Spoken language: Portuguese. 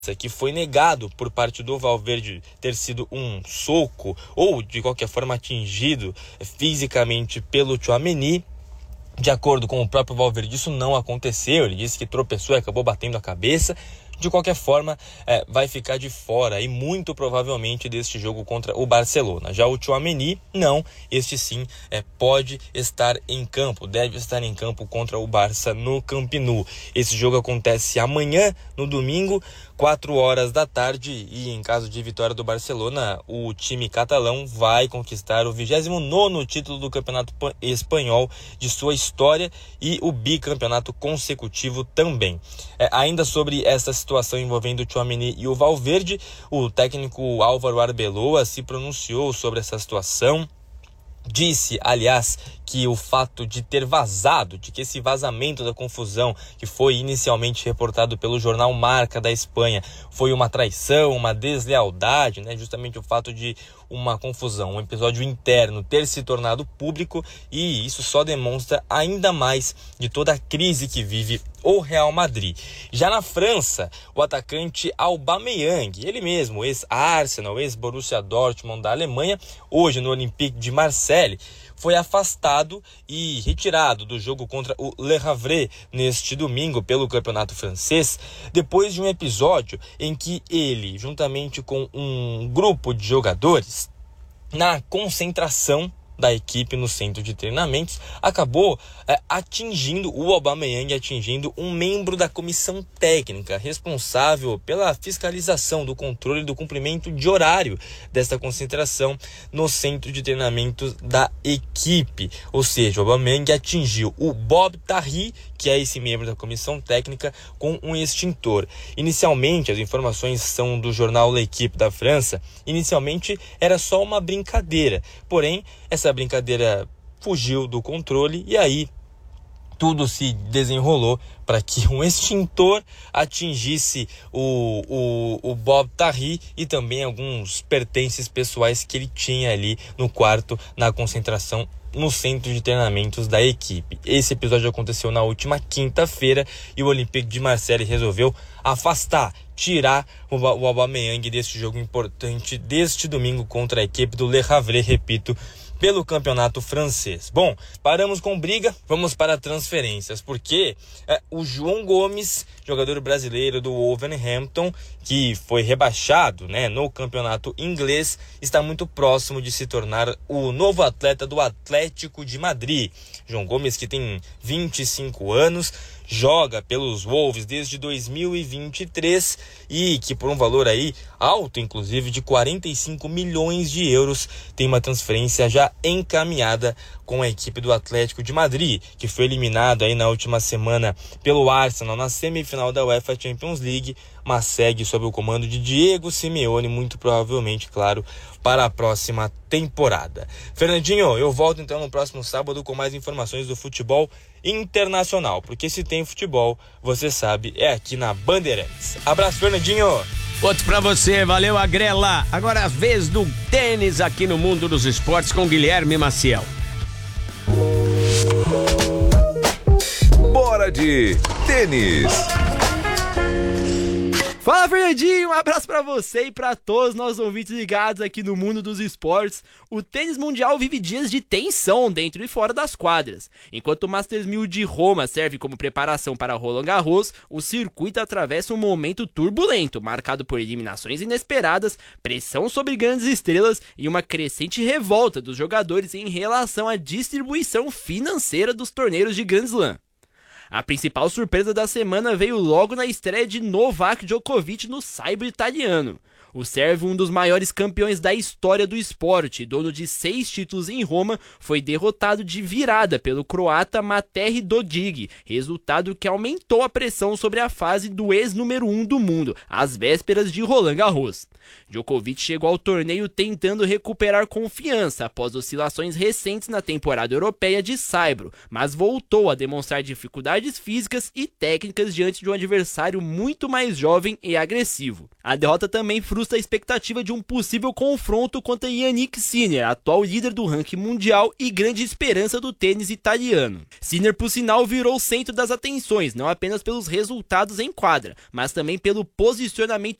que foi negado por parte do Valverde ter sido um soco ou de qualquer forma atingido fisicamente pelo Tchouaméni. De acordo com o próprio Valverde, isso não aconteceu. Ele disse que tropeçou e acabou batendo a cabeça. De qualquer forma, vai ficar de fora e muito provavelmente deste jogo contra o Barcelona. Já o Tchouaméni, não, este sim pode estar em campo, deve estar em campo contra o Barça no Camp Nou. Esse jogo acontece amanhã, no domingo, 4 horas da tarde, e em caso de vitória do Barcelona, o time catalão vai conquistar o 29º título do Campeonato Espanhol de sua história e o bicampeonato consecutivo também. Ainda sobre essa situação envolvendo o Tchouaméni e o Valverde, o técnico Álvaro Arbeloa se pronunciou sobre essa situação. Disse, aliás, que o fato de ter vazado, de que esse vazamento da confusão, que foi inicialmente reportado pelo jornal Marca da Espanha, foi uma traição, uma deslealdade, né? Justamente o fato de uma confusão, um episódio interno ter se tornado público, e isso só demonstra ainda mais de toda a crise que vive o Real Madrid. Já na França, o atacante Aubameyang, ele mesmo, ex-Arsenal, ex-Borussia Dortmund da Alemanha, hoje no Olympique de Marseille, foi afastado e retirado do jogo contra o Le Havre neste domingo pelo campeonato francês, depois de um episódio em que ele, juntamente com um grupo de jogadores, na concentração da equipe no centro de treinamentos, acabou atingindo um membro da comissão técnica responsável pela fiscalização do controle do cumprimento de horário desta concentração no centro de treinamentos da equipe. Ou seja, o Aubameyang atingiu o Bob Tahri, que é esse membro da comissão técnica, com um extintor. Inicialmente, as informações são do jornal L'Équipe da França, inicialmente era só uma brincadeira, porém essa brincadeira fugiu do controle e aí tudo se desenrolou para que um extintor atingisse o Bob Tahri e também alguns pertences pessoais que ele tinha ali no quarto, na concentração no centro de treinamentos da equipe. Esse episódio aconteceu na última quinta-feira e o Olympique de Marseille resolveu tirar o Aubameyang deste jogo importante deste domingo contra a equipe do Le Havre, repito, pelo campeonato francês. Bom, paramos com briga, vamos para transferências, porque o João Gomes, jogador brasileiro do Wolverhampton, que foi rebaixado, né, no campeonato inglês, está muito próximo de se tornar o novo atleta do Atlético de Madrid. João Gomes, que tem 25 anos, joga pelos Wolves desde 2023 e que por um valor aí alto, inclusive de 45 milhões de euros, tem uma transferência já encaminhada com a equipe do Atlético de Madrid, que foi eliminado aí na última semana pelo Arsenal na semifinal da UEFA Champions League, mas segue sob o comando de Diego Simeone, muito provavelmente, claro, para a próxima temporada. Fernandinho, eu volto então no próximo sábado com mais informações do futebol internacional, porque se tem futebol, você sabe, é aqui na Bandeirantes. Abraço, Fernandinho! Outro pra você, valeu, Agrela. Agora é a vez do tênis aqui no Mundo dos Esportes com Guilherme Maciel. Bora de tênis! Fala, Fernandinho, um abraço pra você e pra todos nós ouvintes ligados aqui no Mundo dos Esportes. O tênis mundial vive dias de tensão dentro e fora das quadras. Enquanto o Masters 1000 de Roma serve como preparação para Roland Garros, o circuito atravessa um momento turbulento, marcado por eliminações inesperadas, pressão sobre grandes estrelas e uma crescente revolta dos jogadores em relação à distribuição financeira dos torneios de Grand Slam. A principal surpresa da semana veio logo na estreia de Novak Djokovic no saibro italiano. O sérvio, um dos maiores campeões da história do esporte, dono de 6 títulos em Roma, foi derrotado de virada pelo croata Matej Dodig, resultado que aumentou a pressão sobre a fase do ex-número 1 do mundo, às vésperas de Roland Garros. Djokovic chegou ao torneio tentando recuperar confiança após oscilações recentes na temporada europeia de saibro, mas voltou a demonstrar dificuldades físicas e técnicas diante de um adversário muito mais jovem e agressivo. A derrota também frustrou frustra a expectativa de um possível confronto contra Yannick Sinner, atual líder do ranking mundial e grande esperança do tênis italiano. Sinner, por sinal, virou o centro das atenções, não apenas pelos resultados em quadra, mas também pelo posicionamento